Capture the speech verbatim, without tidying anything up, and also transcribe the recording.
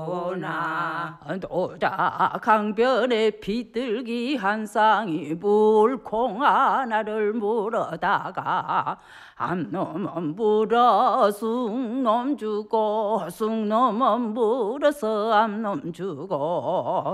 하구나. 노자 강변에 비둘기 한 쌍이 물콩 하나를 물어다가 암놈은 물어 쑥놈 주고 쑥놈은 물어서 암놈 주고